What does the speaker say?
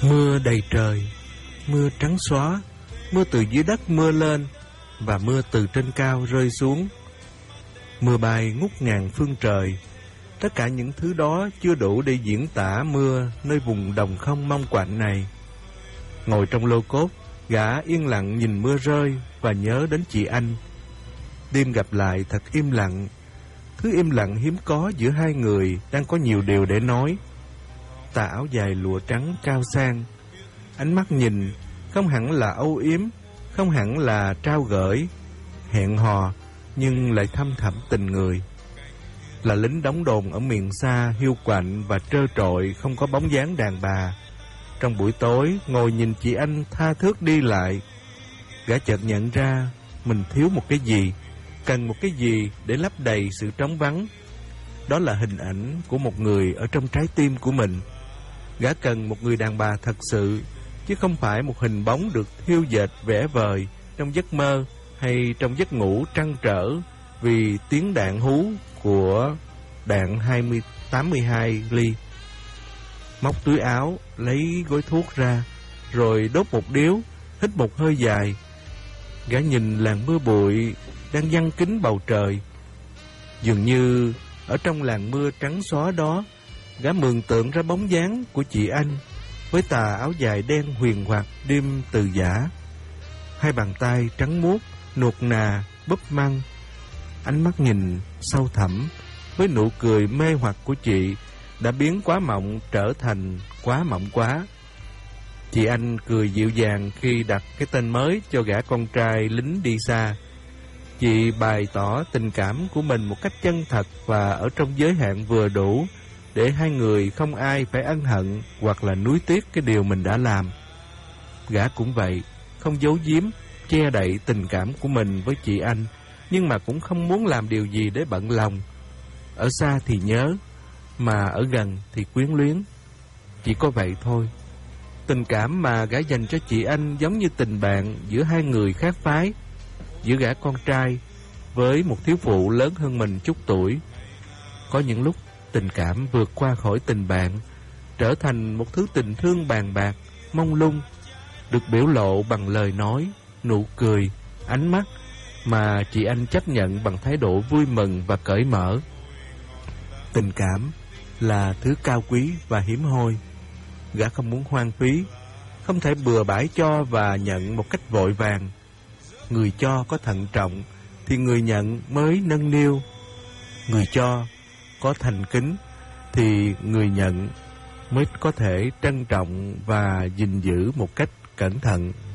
Mưa đầy trời, mưa trắng xóa, mưa từ dưới đất mưa lên và mưa từ trên cao rơi xuống. Mưa bay ngút ngàn phương trời. Tất cả những thứ đó chưa đủ để diễn tả mưa nơi vùng đồng không mong quạnh này. Ngồi trong lô cốt, gã yên lặng nhìn mưa rơi và nhớ đến chị Anh. Đêm gặp lại thật im lặng, thứ im lặng hiếm có giữa hai người đang có nhiều điều để nói. Tà áo dài lụa trắng cao sang, ánh mắt nhìn không hẳn là âu yếm, không hẳn là trao gửi, hẹn hò nhưng lại thâm thẳm tình người. Là lính đóng đồn ở miền xa hiu quạnh và trơ trọi, không có bóng dáng đàn bà. Trong buổi tối ngồi nhìn chị Anh tha thướt đi lại, gã chợt nhận ra mình thiếu một cái gì, cần một cái gì để lấp đầy sự trống vắng. Đó là hình ảnh của một người ở trong trái tim của mình. Gã cần một người đàn bà thật sự, chứ không phải một hình bóng được thiêu dệt vẽ vời trong giấc mơ hay trong giấc ngủ trăn trở vì tiếng đạn hú của đạn 82 ly. Móc túi áo, lấy gói thuốc ra, rồi đốt một điếu, hít một hơi dài. Gã nhìn làn mưa bụi đang giăng kín bầu trời. Dường như ở trong làn mưa trắng xóa đó, gã mường tượng ra bóng dáng của chị Anh với tà áo dài đen huyền hoặc đêm từ giả. Hai bàn tay trắng muốt, nuột nà, búp măng. Ánh mắt nhìn sâu thẳm với nụ cười mê hoặc của chị đã biến quá mộng trở thành quá mộng quá. Chị Anh cười dịu dàng khi đặt cái tên mới cho gã con trai lính đi xa. Chị bày tỏ tình cảm của mình một cách chân thật và ở trong giới hạn vừa đủ để hai người không ai phải ân hận hoặc là nuối tiếc cái điều mình đã làm. Gã cũng vậy, không giấu giếm, che đậy tình cảm của mình với chị Anh, nhưng mà cũng không muốn làm điều gì để bận lòng. Ở xa thì nhớ, mà ở gần thì quyến luyến. Chỉ có vậy thôi. Tình cảm mà gã dành cho chị Anh giống như tình bạn giữa hai người khác phái, giữa gã con trai với một thiếu phụ lớn hơn mình chút tuổi. Có những lúc tình cảm vượt qua khỏi tình bạn, trở thành một thứ tình thương bàn bạc, mông lung, được biểu lộ bằng lời nói, nụ cười, ánh mắt mà chị Anh chấp nhận bằng thái độ vui mừng và cởi mở. Tình cảm là thứ cao quý và hiếm hoi. Gã không muốn hoang phí, không thể bừa bãi cho và nhận một cách vội vàng. Người cho có thận trọng thì người nhận mới nâng niu. Người cho có thành kính thì người nhận mới có thể trân trọng và gìn giữ một cách cẩn thận.